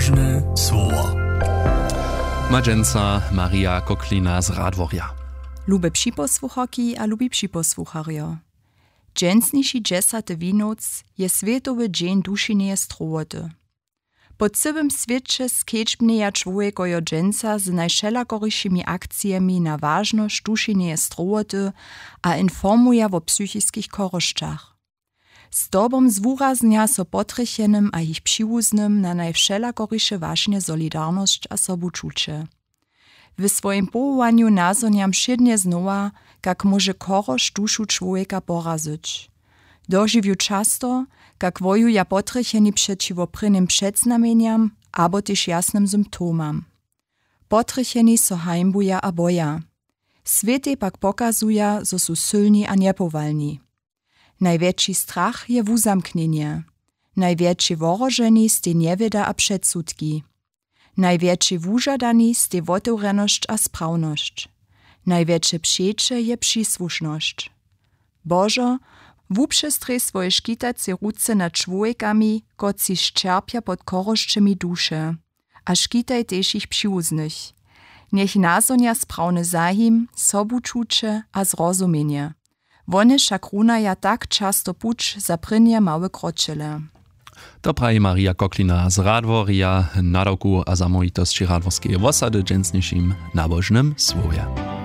Nabożne słowo. Madženca Maria Koklina z Radworja. Lube připosłuchaki a lubi připosłucharjo. Dżęsniejszy 10. winoc je Światowy Dzień Dušineje strowoty. Po całym świecie skedźbnieja człowiekojo dżęca z najszelakoryšimi akcjami na ważność dušineje strowoty a informuje o psychickich koroszczach. Z tobą zwuraznia so potrychenym a ich přiwuznym na najwszelakoryše właśnie solidarność a sobuczucie. W swoim powołaniu nazoniam wszednie znowa, jak może korosz duszu człowieka porazyć. Dożywiu często, jak wojuja potrycheni przeciwo prynnym przedznamieniam, abo też jasnym symptomam. Potrycheni so hańbuja a boja. Świetej pak pokazuja, zo su sylni a niepowalni. Największy strach je wuzamknienie. Największy worożeni ste niewieda a przedsudki. Największy wużadani ste wotewreność a sprawność. Największe przecze je przysłuszność. Bożo, wuprzestrej swoje szkitace ruce nad człowiekami, koci szczerpia pod koroszczymi dusze, a szkitaj też ich przyuznych. Niech nazonia sprawny zahim, sobuczucie a zrozumienie. Wone však runaja tak často puč za prynje małe kročele. To praje Maria Koklina z Radworja, nadawku a zamoitosći Radworskiej osady dżęsniejszym nabożnym słowie.